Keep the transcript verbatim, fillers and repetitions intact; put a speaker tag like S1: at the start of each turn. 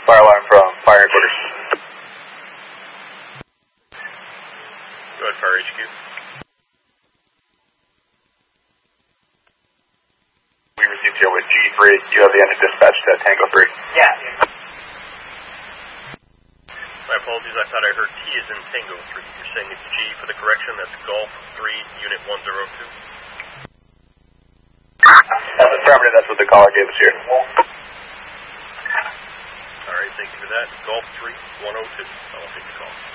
S1: fire alarm from fire headquarters.
S2: Go ahead, Fire H Q.
S1: We received here with G three. You have the end of dispatch to Tango three.
S3: Yeah.
S2: My apologies, I thought I heard T is in Tango three. You're saying it's G for the correction, that's Golf three, Unit one zero two.
S1: That's affirmative, that's what the caller gave us here.
S2: Alright, thank you for that. Golf three, one oh two. I'll take the call.